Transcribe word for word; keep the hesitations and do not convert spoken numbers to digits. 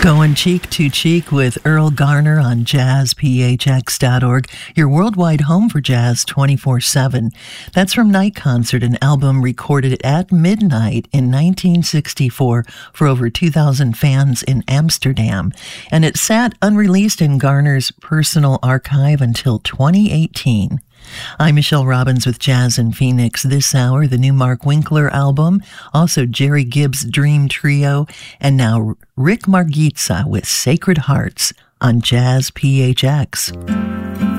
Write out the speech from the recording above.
Going cheek to cheek with Earl Garner on jazz p h x dot org, your worldwide home for jazz twenty-four seven. That's from Night Concert, an album recorded at midnight in nineteen sixty-four for over two thousand fans in Amsterdam. And it sat unreleased in Garner's personal archive until twenty eighteen. I'm Michelle Robbins with Jazz in Phoenix. This hour, the new Mark Winkler album, also Jerry Gibbs' Dream Trio, and now Rick Margitza with Sacred Hearts on Jazz P H X.